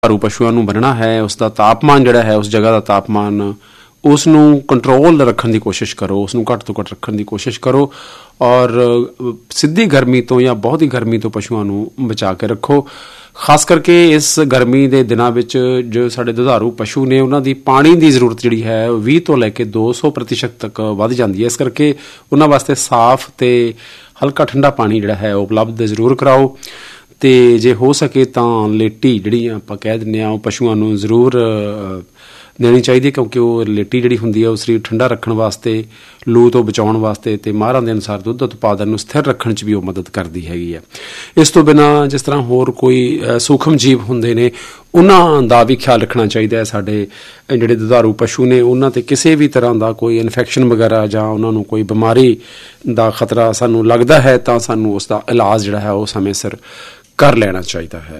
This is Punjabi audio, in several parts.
ਦੁਧਾਰੂ ਪਸ਼ੂਆਂ ਨੂੰ ਬੰਨਣਾ ਹੈ, ਉਸ ਦਾ ਤਾਪਮਾਨ ਜਿਹੜਾ ਹੈ, ਉਸ ਜਗ੍ਹਾ ਦਾ ਤਾਪਮਾਨ, ਉਸ ਨੂੰ ਕੰਟਰੋਲ ਰੱਖਣ ਦੀ ਕੋਸ਼ਿਸ਼ ਕਰੋ, ਉਸ ਨੂੰ ਘੱਟ ਤੋਂ ਘੱਟ ਰੱਖਣ ਦੀ ਕੋਸ਼ਿਸ਼ ਕਰੋ ਔਰ ਸਿੱਧੀ ਗਰਮੀ ਤੋਂ ਜਾਂ ਬਹੁਤ ਹੀ ਗਰਮੀ ਤੋਂ ਪਸ਼ੂਆਂ ਨੂੰ ਬਚਾ ਕੇ ਰੱਖੋ। ਖਾਸ ਕਰਕੇ ਇਸ ਗਰਮੀ ਦੇ ਦਿਨਾਂ ਵਿੱਚ ਜੋ ਸਾਡੇ ਦੁਧਾਰੂ ਪਸ਼ੂ ਨੇ, ਉਹਨਾਂ ਦੀ ਪਾਣੀ ਦੀ ਜ਼ਰੂਰਤ ਜਿਹੜੀ ਹੈ ਉਹ 20 ਤੋਂ ਲੈ ਕੇ 200% ਤੱਕ ਵੱਧ ਜਾਂਦੀ ਹੈ। ਇਸ ਕਰਕੇ ਉਹਨਾਂ ਵਾਸਤੇ ਸਾਫ਼ ਅਤੇ ਹਲਕਾ ਠੰਡਾ ਪਾਣੀ ਜਿਹੜਾ ਹੈ ਉਹ ਉਪਲਬਧ ਜ਼ਰੂਰ ਕਰਾਓ। ਅਤੇ ਜੇ ਹੋ ਸਕੇ ਤਾਂ ਲੇਟੀ ਜਿਹੜੀ ਆਪਾਂ ਕਹਿ ਦਿੰਦੇ ਹਾਂ, ਉਹ ਪਸ਼ੂਆਂ ਨੂੰ ਜ਼ਰੂਰ ਦੇਣੀ ਚਾਹੀਦੀ ਹੈ, ਕਿਉਂਕਿ ਉਹ ਲੇਟੀ ਜਿਹੜੀ ਹੁੰਦੀ ਹੈ ਉਹ ਸਰੀਰ ਠੰਡਾ ਰੱਖਣ ਵਾਸਤੇ, ਲੂ ਤੋਂ ਬਚਾਉਣ ਵਾਸਤੇ ਅਤੇ ਮਾਹਰਾਂ ਦੇ ਅਨੁਸਾਰ ਦੁੱਧ ਉਤਪਾਦਨ ਨੂੰ ਸਥਿਰ ਰੱਖਣ 'ਚ ਵੀ ਉਹ ਮਦਦ ਕਰਦੀ ਹੈਗੀ ਹੈ। ਇਸ ਤੋਂ ਬਿਨਾਂ ਜਿਸ ਤਰ੍ਹਾਂ ਹੋਰ ਕੋਈ ਸੂਖਮ ਜੀਵ ਹੁੰਦੇ ਨੇ, ਉਹਨਾਂ ਦਾ ਵੀ ਖਿਆਲ ਰੱਖਣਾ ਚਾਹੀਦਾ ਹੈ। ਸਾਡੇ ਜਿਹੜੇ ਦੁਧਾਰੂ ਪਸ਼ੂ ਨੇ, ਉਹਨਾਂ 'ਤੇ ਕਿਸੇ ਵੀ ਤਰ੍ਹਾਂ ਦਾ ਕੋਈ ਇਨਫੈਕਸ਼ਨ ਵਗੈਰਾ ਜਾਂ ਉਹਨਾਂ ਨੂੰ ਕੋਈ ਬਿਮਾਰੀ ਦਾ ਖਤਰਾ ਸਾਨੂੰ ਲੱਗਦਾ ਹੈ ਤਾਂ ਸਾਨੂੰ ਉਸ ਦਾ ਇਲਾਜ ਜਿਹੜਾ ਹੈ ਉਹ ਸਮੇਂ ਸਿਰ ਕਰ ਲੈਣਾ ਚਾਹੀਦਾ ਹੈ।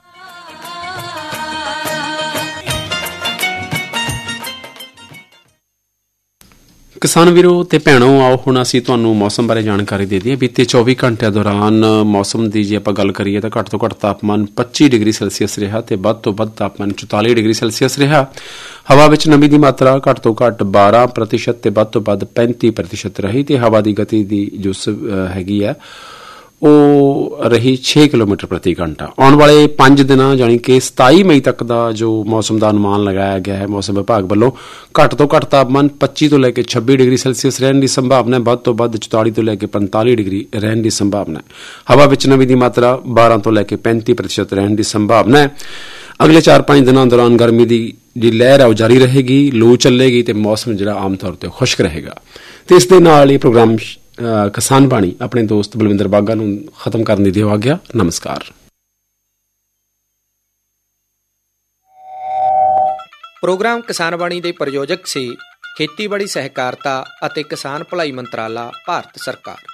ਕਿਸਾਨ ਵੀਰੋ ਤੇ ਭੈਣੋ, ਆਓ ਹੁਣ ਅਸੀਂ ਤੁਹਾਨੂੰ ਮੌਸਮ ਬਾਰੇ ਜਾਣਕਾਰੀ ਦੇ ਦਈਏ। ਬੀਤੇ 24 ਘੰਟਿਆਂ ਦੌਰਾਨ ਮੌਸਮ ਦੀ ਜੇ ਆਪਾਂ ਗੱਲ ਕਰੀਏ ਤਾਂ ਘੱਟ ਤੋਂ ਘੱਟ ਤਾਪਮਾਨ 25 ਡਿਗਰੀ ਸੈਲਸੀਅਸ ਰਿਹਾ ਅਤੇ ਵੱਧ ਤੋਂ ਵੱਧ ਤਾਪਮਾਨ 44 ਡਿਗਰੀ ਸੈਲਸੀਅਸ ਰਿਹਾ। ਹਵਾ ਵਿੱਚ ਨਮੀ ਦੀ ਮਾਤਰਾ ਘੱਟ ਤੋਂ ਘੱਟ 12% ਤੇ ਵੱਧ ਤੋਂ ਵੱਧ 35% ਰਹੀ ਅਤੇ ਹਵਾ ਦੀ ਗਤੀ ਦੀ ਜੋ ਹੈਗੀ ਆ ਉਹ ਰਹੀ 6 ਕਿਲੋਮੀਟਰ ਪ੍ਰਤੀ ਘੰਟਾ। ਆਉਣ ਵਾਲੇ 5 ਦਿਨਾਂ ਯਾਨੀ ਕਿ 27 ਮਈ ਤੱਕ ਦਾ ਜੋ ਮੌਸਮ ਦਾ ਅਨੁਮਾਨ ਲਗਾਇਆ ਗਿਆ ਹੈ ਮੌਸਮ ਵਿਭਾਗ ਵੱਲੋਂ, ਘੱਟ ਤੋਂ ਘੱਟ ਤਾਪਮਾਨ 25 ਤੋਂ ਲੈ ਕੇ 26 ਡਿਗਰੀ ਸੈਲਸੀਅਸ ਰਹਿਣ ਦੀ ਸੰਭਾਵਨਾ ਹੈ, ਵੱਧ ਤੋਂ ਵੱਧ 44 ਤੋਂ ਲੈ ਕੇ 45 ਡਿਗਰੀ ਰਹਿਣ ਦੀ ਸੰਭਾਵਨਾ ਹੈ। ਹਵਾ ਵਿੱਚ ਨਮੀ ਦੀ ਮਾਤਰਾ 12 ਤੋਂ ਲੈ ਕੇ 35% ਰਹਿਣ ਦੀ ਸੰਭਾਵਨਾ ਹੈ। ਅਗਲੇ 4-5 ਦਿਨਾਂ ਦੌਰਾਨ ਗਰਮੀ ਦੀ ਜਿਹੜੀ ਲਹਿਰ ਹੈ ਉਹ ਜਾਰੀ ਰਹੇਗੀ, ਲੂ ਚੱਲੇਗੀ ਅਤੇ ਮੌਸਮ ਜਿਹੜਾ ਆਮ ਤੌਰ 'ਤੇ ਖੁਸ਼ਕ ਰਹੇਗਾ। ਅਤੇ ਇਸ ਦੇ ਨਾਲ ਇਹ ਪ੍ਰੋਗਰਾਮ ਕਿਸਾਨ ਬਾਣੀ ਆਪਣੇ ਦੋਸਤ ਬਲਵਿੰਦਰ ਬਾਗਾ ਨੂੰ ਖਤਮ ਕਰਨ ਦੀ ਦਿਓ ਆਗਿਆ। ਨਮਸਕਾਰ। ਪ੍ਰੋਗਰਾਮ ਕਿਸਾਨ ਬਾਣੀ ਦੇ ਪ੍ਰਯੋਜਕ ਸੀ ਖੇਤੀਬਾੜੀ ਸਹਿਕਾਰਤਾ ਅਤੇ ਕਿਸਾਨ ਭਲਾਈ ਮੰਤਰਾਲਾ, ਭਾਰਤ ਸਰਕਾਰ।